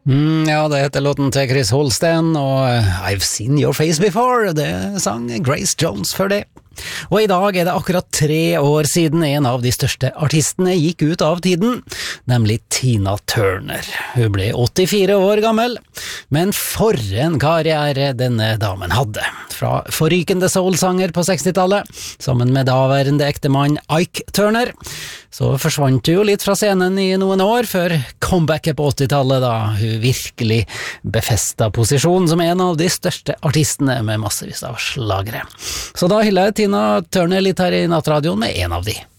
Ja, det heter låten til Chris Holsten, og I've Seen Your Face Before, det sang Grace Jones for det. Og i dag er det akkurat 3 år siden en av de største artistene gikk ut av tiden, nemlig Tina Turner. Hun ble 84 år gammel, men for en karriere denne damen hadde. Fra forrykende soul-sanger på 60-tallet, sammen med daværende ektemann Ike Turner, så forsvant hun jo litt fra scenen i noen år, før comebacket på 80-tallet, da hun virkelig befesta posisjonen som en av de største artistene med massevis av slagere. Så da hyller jeg Tina Turner litt her i Nattradioen med en av de.